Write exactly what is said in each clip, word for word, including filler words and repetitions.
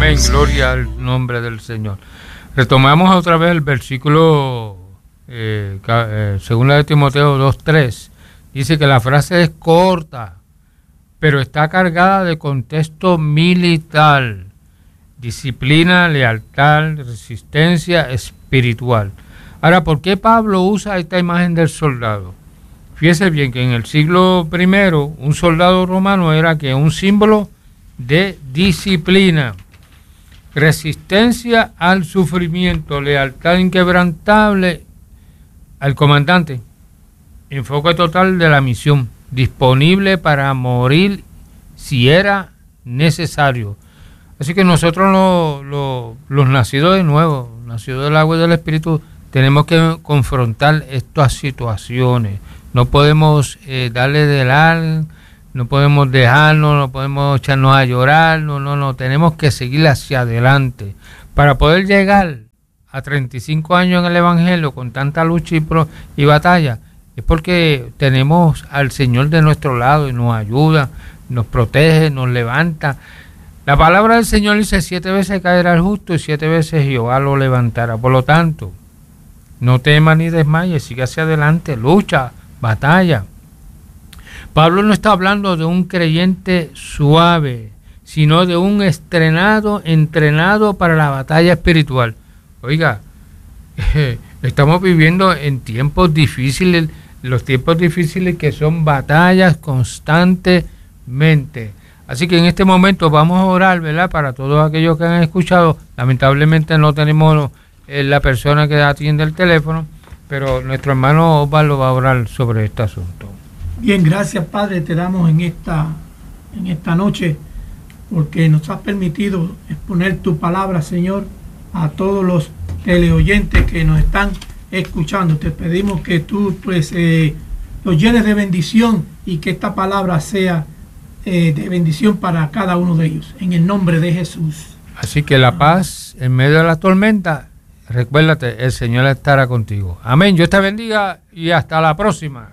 Amén, gloria al nombre del Señor. Retomamos otra vez el versículo eh, eh, segunda de Timoteo dos tres. Dice que la frase es corta, pero está cargada de contexto militar, disciplina, lealtad, resistencia espiritual. Ahora, ¿por qué Pablo usa esta imagen del soldado? Fíjese bien que en el siglo primero un soldado romano era que un símbolo de disciplina, resistencia al sufrimiento, lealtad inquebrantable al comandante, enfoque total de la misión, disponible para morir si era necesario. Así que nosotros lo, lo, los nacidos de nuevo, nacidos del agua y del Espíritu, tenemos que confrontar estas situaciones. No podemos eh, darle de lado, no podemos dejarnos, no podemos echarnos a llorar, no, no, no, tenemos que seguir hacia adelante. Para poder llegar a treinta y cinco años en el Evangelio con tanta lucha y, pro, y batalla, es porque tenemos al Señor de nuestro lado y nos ayuda, nos protege, nos levanta. La palabra del Señor dice: siete veces caerá el justo y siete veces Jehová lo levantará. Por lo tanto, no temas ni desmayes, sigue hacia adelante, lucha, batalla. Pablo no está hablando de un creyente suave, sino de un estrenado, entrenado para la batalla espiritual. Oiga, eh, estamos viviendo en tiempos difíciles, los tiempos difíciles que son batallas constantemente. Así que en este momento vamos a orar, ¿verdad? Para todos aquellos que han escuchado. Lamentablemente no tenemos eh, la persona que atiende el teléfono, pero nuestro hermano Osvaldo va a orar sobre este asunto. Bien, gracias, Padre, te damos en esta, en esta noche, porque nos has permitido exponer tu palabra, Señor, a todos los teleoyentes que nos están escuchando. Te pedimos que tú pues eh, los llenes de bendición y que esta palabra sea eh, de bendición para cada uno de ellos, en el nombre de Jesús. Así que la paz en medio de la tormenta, recuérdate, el Señor estará contigo. Amén, Dios te bendiga y hasta la próxima.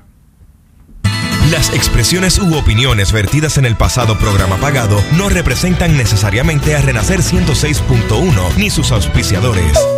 Las expresiones u opiniones vertidas en el pasado programa pagado no representan necesariamente a Renacer ciento seis punto uno ni sus auspiciadores.